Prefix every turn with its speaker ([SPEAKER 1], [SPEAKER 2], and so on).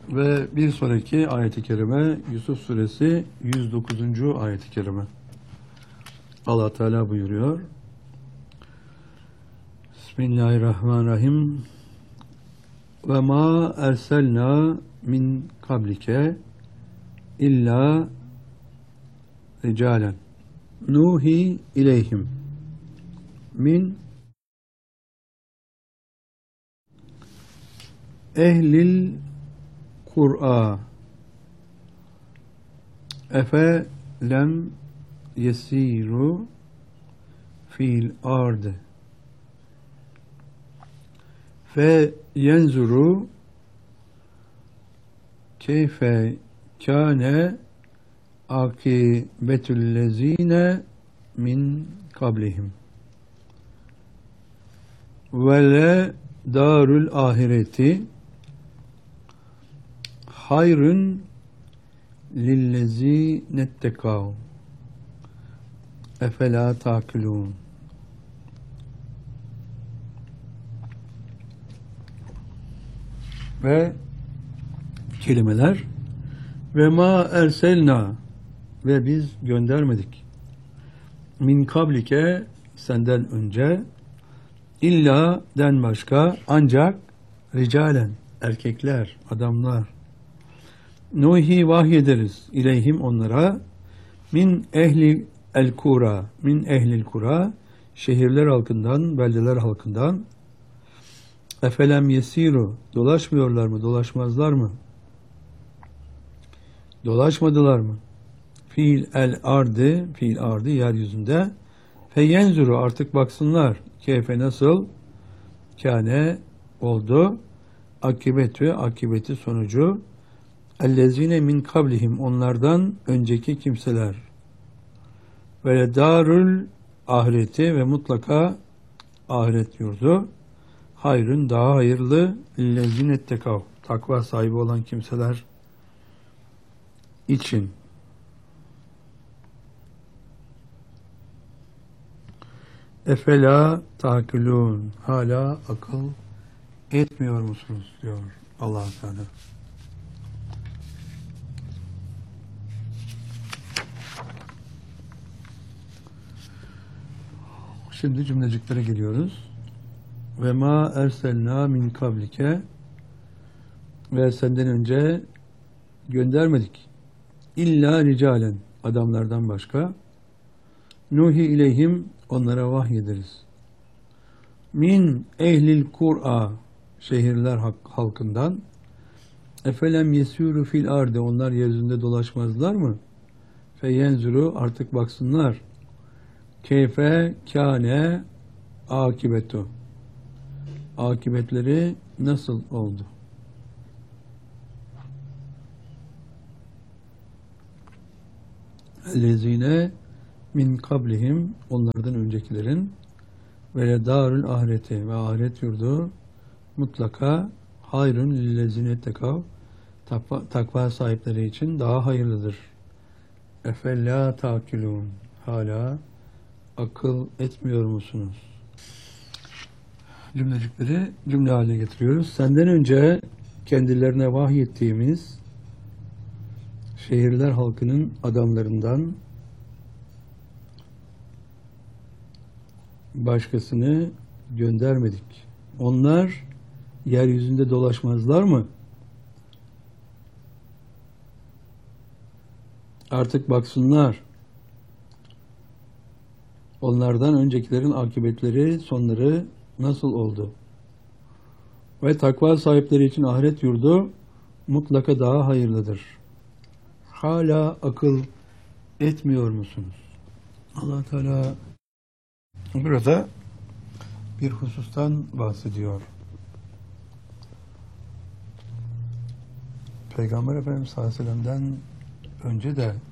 [SPEAKER 1] Ve bir sonraki ayet-i kerime Yusuf suresi 109. ayet-i kerime. Allah Teala buyuruyor. Bismillahirrahmanirrahim. Ve ma erselna min kablike illa ricalen nuhi ileyhim min ehlil Kur'a efe lem yesiru fil ard fe yenzuru keyfe kâne akibetüllezine min kablihim ve le darul ahireti hayrun lillezînettekâv efelâ tâkilûn. Ve kelimeler ve ma erselna ve biz göndermedik min kablike senden önce illa den başka ancak ricalen erkekler, adamlar nuhi vahyederiz ileyhim onlara min ehli el kura min ehlil kura şehirler halkından, beldeler halkından efelem yesiru dolaşmıyorlar mı, dolaşmazlar mı? Dolaşmadılar mı? Fiil el ardı, fiil ardı yeryüzünde feyenzuru artık baksınlar keyfe nasıl kâne oldu akibeti sonucu ellezine min kablihim onlardan önceki kimseler ve darul ahireti ve mutlaka ahiret yurdu hayrın daha hayırlı lillezine tekav takva sahibi olan kimseler için. Efela takilun hala akıl etmiyor musunuz diyor Allah-u Teala. Şimdi cümleciklere geliyoruz. Ve ma erselna min kablike ve senden önce göndermedik. İlla ricalen adamlardan başka nuhi ileyhim onlara vahyederiz. Min ehlil kur'a şehirler halkından efelem yesûru fil ardı onlar yeryüzünde dolaşmazlar mı? Feyenzuru artık baksınlar. Keyfe kâne akibetu akibetleri nasıl oldu? Ellezine min kablihim onlardan öncekilerin ve darul ahireti ve ahiret yurdu mutlaka hayrun lillezine tekav takva sahipleri için daha hayırlıdır. Efella takilun hala akıl etmiyor musunuz? Cümlecikleri cümle haline getiriyoruz. Senden önce kendilerine vahyettiğimiz şehirler halkının adamlarından başkasını göndermedik. Onlar yeryüzünde dolaşmazlar mı? Artık baksınlar. Onlardan öncekilerin akıbetleri, sonları nasıl oldu? Ve takva sahipleri için ahiret yurdu mutlaka daha hayırlıdır. Hala akıl etmiyor musunuz? Allah Teala burada bir husustan bahsediyor. Peygamber Efendimiz sallallahu aleyhi ve sellem'den önce de